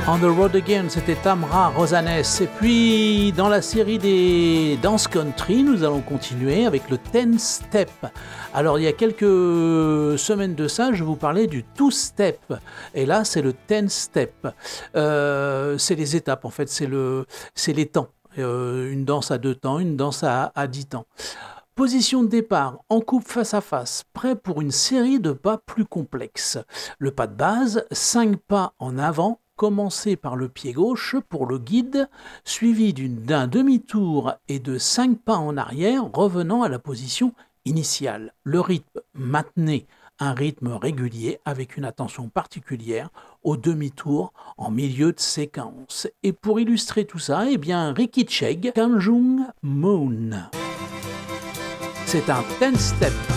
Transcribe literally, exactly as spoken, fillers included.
On the Road Again, c'était Tamra Rosanes. Et puis, dans la série des Dance Country, nous allons continuer avec le ten step. Alors, il y a quelques semaines de ça, je vous parlais du two step. Et là, c'est le ten step. Euh, c'est les étapes, en fait, c'est, le, c'est les temps. Euh, une danse à deux temps, une danse à, à dix temps. Position de départ, en couple face à face, prêt pour une série de pas plus complexes. Le pas de base, cinq pas en avant, commencer par le pied gauche pour le guide, suivi d'une, d'un demi-tour et de cinq pas en arrière, revenant à la position initiale. Le rythme, maintenez un rythme régulier avec une attention particulière au demi-tour en milieu de séquence. Et pour illustrer tout ça, eh bien, Ricky Chegg, Kanjung Moon. C'est un ten step.